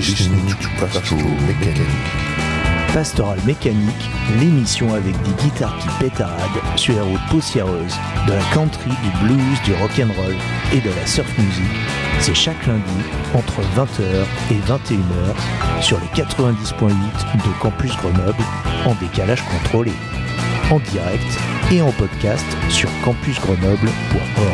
listening to Pastoral Mécanique. Pastoral Mécanique, l'émission avec des guitares qui pétaradent sur les routes poussiéreuses, de la country, du blues, du rock'n'roll et de la surf music. C'est chaque lundi entre 20h et 21h sur les 90.8 de Campus Grenoble en décalage contrôlé, en direct et en podcast sur campusgrenoble.org.